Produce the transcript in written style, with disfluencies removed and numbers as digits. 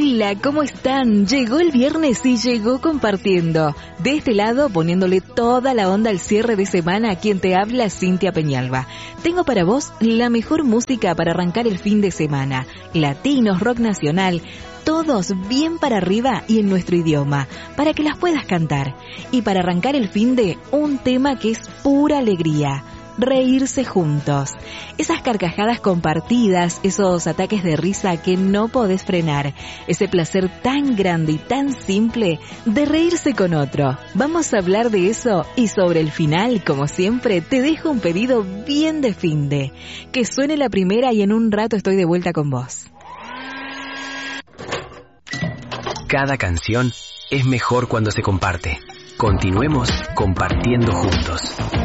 Hola, ¿cómo están? Llegó el viernes y llegó compartiendo. De este lado, poniéndole toda la onda al cierre de semana, a quien te habla, Cintia Peñalba. Tengo para vos la mejor música para arrancar el fin de semana. Latinos, rock nacional, todos bien para arriba y en nuestro idioma, para que las puedas cantar. Y para arrancar el fin de, un tema que es pura alegría. Reírse juntos. Esas carcajadas compartidas, esos ataques de risa que no podés frenar. Ese placer tan grande y tan simple de reírse con otro. Vamos a hablar de eso y sobre el final, como siempre, te dejo un pedido bien de finde. Que suene la primera y en un rato estoy de vuelta con vos. Cada canción es mejor cuando se comparte. Continuemos compartiendo juntos.